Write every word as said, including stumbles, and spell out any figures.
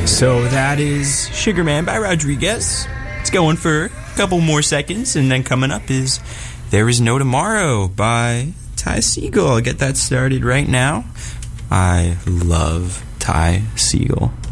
So that is Sugar Man by Rodriguez. It's going for a couple more seconds, and then coming up is There Is No Tomorrow by Ty Segall. I'll get that started right now. I love Ty Segall.